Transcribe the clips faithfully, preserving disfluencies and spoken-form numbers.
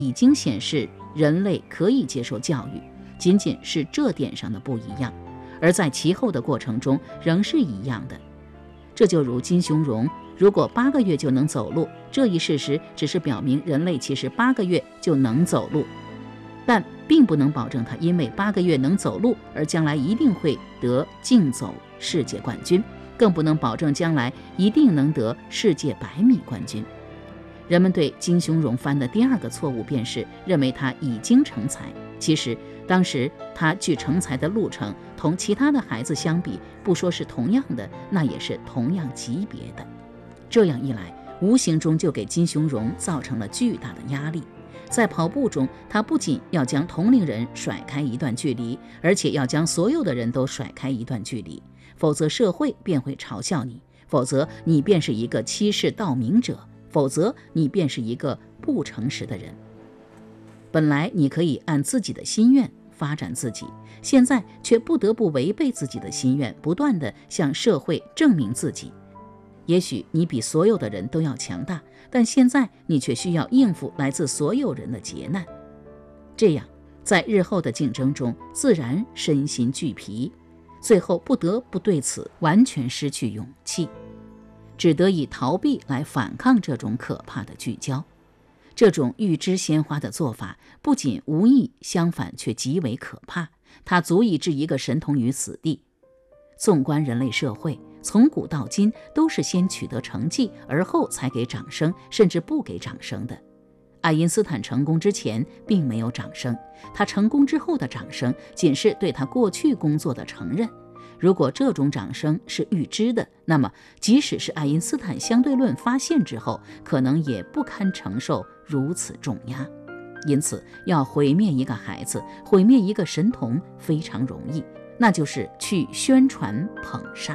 已经显示人类可以接受教育，仅仅是这点上的不一样，而在其后的过程中仍是一样的。这就如金雄荣如果八个月就能走路，这一事实只是表明人类其实八个月就能走路，但并不能保证他因为八个月能走路而将来一定会得竞走世界冠军，更不能保证将来一定能得世界百米冠军。人们对金雄荣犯的第二个错误便是认为他已经成才，其实当时他距成才的路程同其他的孩子相比，不说是同样的，那也是同样级别的。这样一来，无形中就给金雄荣造成了巨大的压力。在跑步中，他不仅要将同龄人甩开一段距离，而且要将所有的人都甩开一段距离，否则社会便会嘲笑你，否则你便是一个欺世盗名者，否则你便是一个不诚实的人。本来你可以按自己的心愿发展自己，现在却不得不违背自己的心愿，不断地向社会证明自己。也许你比所有的人都要强大，但现在你却需要应付来自所有人的劫难。这样，在日后的竞争中，自然身心俱疲，最后不得不对此完全失去勇气，只得以逃避来反抗这种可怕的聚焦。这种预知鲜花的做法不仅无益，相反却极为可怕，它足以置一个神童于死地。纵观人类社会，从古到今都是先取得成绩，而后才给掌声，甚至不给掌声的。爱因斯坦成功之前并没有掌声，他成功之后的掌声仅是对他过去工作的承认。如果这种掌声是预知的，那么即使是爱因斯坦相对论发现之后，可能也不堪承受如此重压。因此，要毁灭一个孩子，毁灭一个神童非常容易，那就是去宣传捧杀。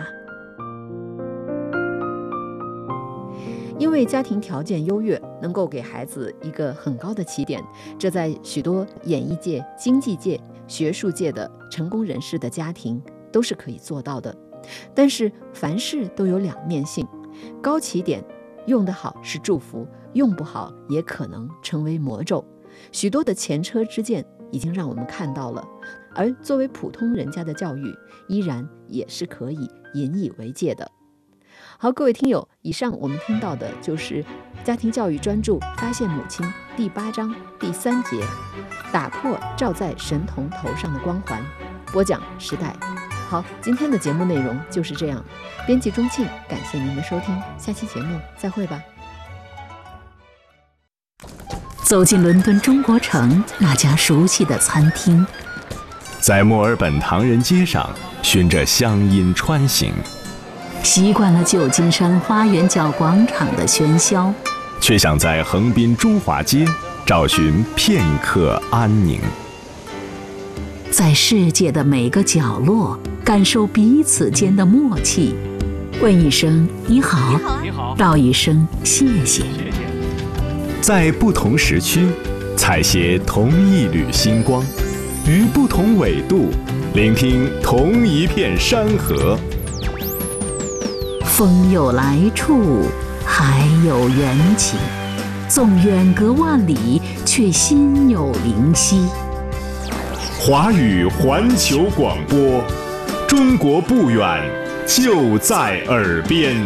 因为家庭条件优越，能够给孩子一个很高的起点，这在许多演艺界、经济界、学术界的成功人士的家庭都是可以做到的。但是凡事都有两面性，高起点用得好是祝福，用不好也可能成为魔咒。许多的前车之鉴已经让我们看到了，而作为普通人家的教育，依然也是可以引以为戒的。好，各位听友，以上我们听到的就是家庭教育专著发现母亲第八章第三节，打破罩在神童头上的光环。播讲时代。好，今天的节目内容就是这样。编辑钟庆，感谢您的收听，下期节目再会吧。 走进伦敦中国城那家熟悉的餐厅， 在墨尔本唐人街上循着乡音穿行， 习惯了旧金山花园角广场的喧嚣， 却想在横滨中华街找寻片刻安宁。 在世界的每个角落感受彼此间的默契，问一声你好， 你好， 道一声谢谢。 在不同时区采撷同一缕星光，于不同纬度聆听同一片山河。 风有来处，海有缘起，纵远隔万里，却心有灵犀。 华语环球广播，中国不远，就在耳边。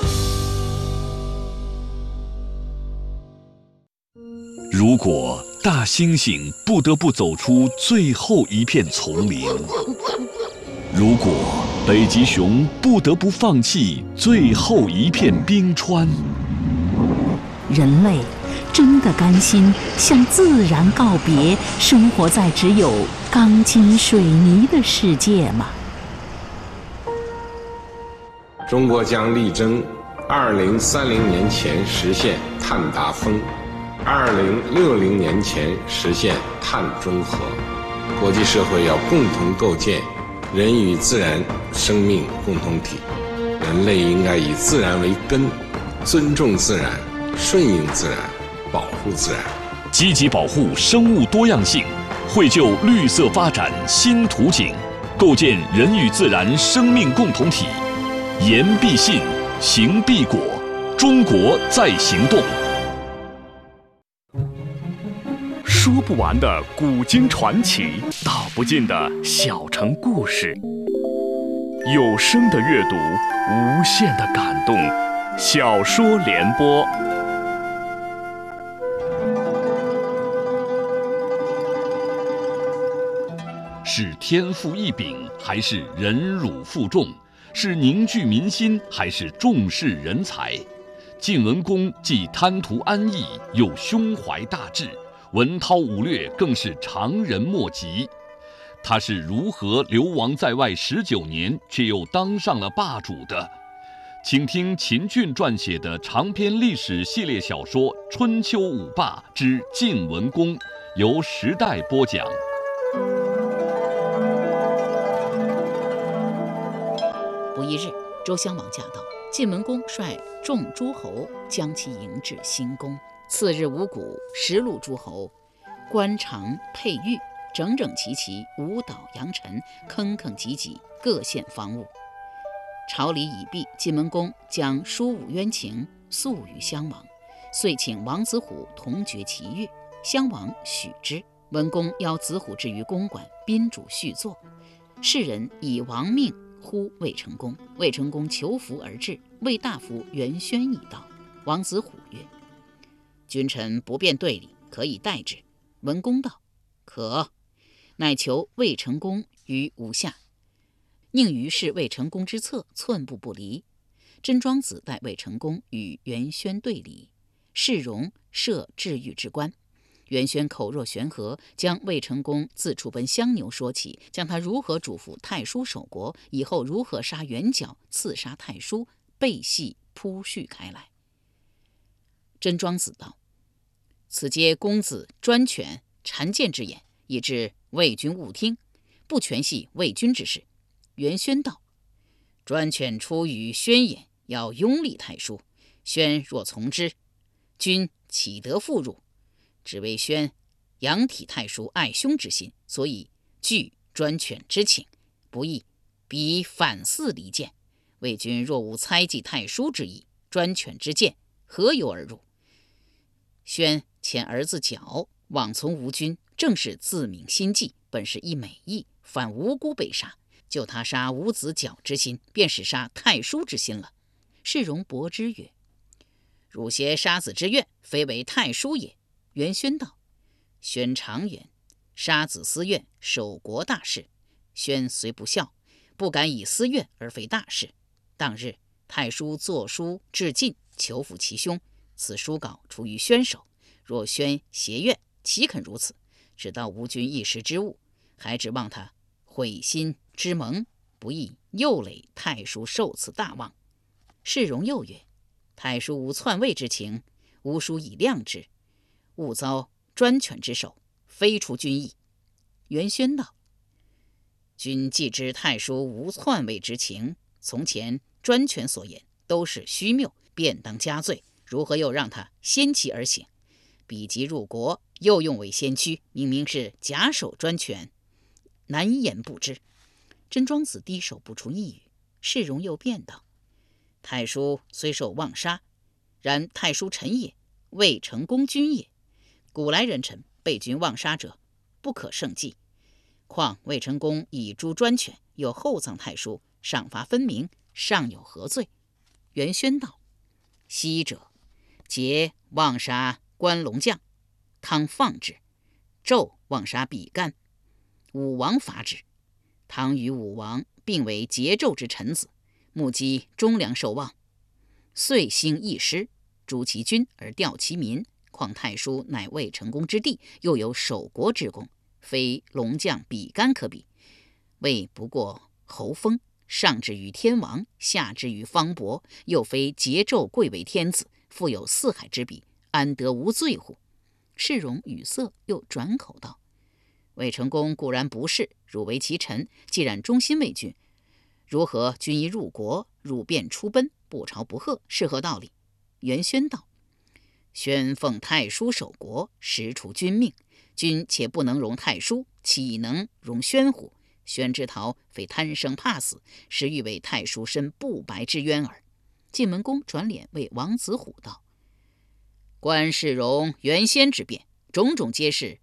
如果大猩猩不得不走出最后一片丛林，如果北极熊不得不放弃最后一片冰川， 人类真的甘心向自然告别，生活在只有钢筋水泥的世界吗？ 中国将力争二零三零年前实现碳达峰，二零六零年前实现碳中和。国际社会要共同构建人与自然生命共同体，人类应该以自然为根，尊重自然，顺应自然，保护自然， 积极保护生物多样性，绘就绿色发展新图景，构建人与自然生命共同体。言必信，行必果，中国在行动。 说不完的古今传奇，道不尽的小城故事。有声的阅读，无限的感动。小说联播。 是天赋异禀，还是忍辱负重？是凝聚民心，还是重视人才？晋文公既贪图安逸，又胸怀大志，文韬武略更是常人莫及。他是如何流亡在外十九年，却又当上了霸主的？请听秦俊撰写的长篇历史系列小说《春秋五霸之晋文公》，由时代播讲。 不一日，周襄王驾到，晋文公率众诸侯将其迎至新宫。次日五谷，十路诸侯官常佩玉，整整齐齐，舞蹈扬尘，铿铿汲汲，各献方物。朝礼已毕，晋文公将书武冤情诉与襄王，遂请王子虎同决其乐。襄王许之。文公邀子虎至于公馆，宾主叙作。世人以王命呼魏成公，魏成公求服而至，魏大夫元宣已到。王子虎曰：君臣不便对礼，可以代之。文公道：可。乃求魏成公于吴下，宁于是魏成公之侧，寸步不离。真庄子代魏成公与元宣对礼，世荣设治狱之官。元宣口若悬河，将魏成功自处奔相牛说起，将他如何嘱咐太叔守国，以后如何杀元角、刺杀太叔，背细铺叙开来。真庄子道：此皆公子专权谗见之言，以致魏君误听，不全系魏君之事。元宣道：专权出于宣言，要拥立太叔，宣若从之，君岂得复入？只为宣仰体太叔爱兄之心，所以据专权之请，不义彼反似离间。魏君若无猜忌太叔之意，专权之见何由而入？宣遣儿子角妄从吴君，正是自泯心计，本是一美意，反无辜被杀。就他杀伍子角之心，便是杀太叔之心了。世荣驳之曰：汝挟杀子之怨，非为太叔也。元宣道：宣常言，杀子私怨，守国大事。宣虽不孝，不敢以私怨而非大事。当日太叔作书致晋，求抚其兄，此书稿出于宣手。若宣挟怨，岂肯如此？只道吴君一时之误，还指望他悔心之盟，不亦又累太叔受此大望。世荣又曰：太叔无篡位之情，吾书以谅之，勿遭专权之手，非出君意。元宣道：君既知太叔无篡位之情，从前专权所言都是虚谬，便当加罪，如何又让他先期而行？彼即入国，又用为先驱，明明是假手专权，难言不知。真庄子低首不出一语。世荣又辩道：太叔虽受妄杀，然太叔臣也，未成公君也。古来人臣被君妄杀者，不可胜计。况魏成公以诛专权，又厚葬太叔，赏罚分明，尚有何罪？元宣道：昔者桀妄杀关龙将，汤放之；纣妄杀比干，武王伐之。汤与武王并为桀纣之臣子，目击忠良受望，遂兴义师，诛其君而吊其民。况太叔乃魏成功之弟，又有守国之功，非龙将比干可比。魏不过侯封，上至于天王，下至于方伯，又非桀纣贵为天子，复有四海之比，安得无罪乎？世荣语塞，又转口道：魏成功固然不是，汝为其臣，既然忠心为君，如何君一入国，汝便出奔，不朝不贺，是何道理？元宣道：宣奉太叔守国，实除君命，君且不能容太叔，岂能容宣乎？宣之逃，非贪生怕死，实欲为太叔申不白之冤耳。晋文公转脸为王子虎道：观世荣原先之辩，种种皆是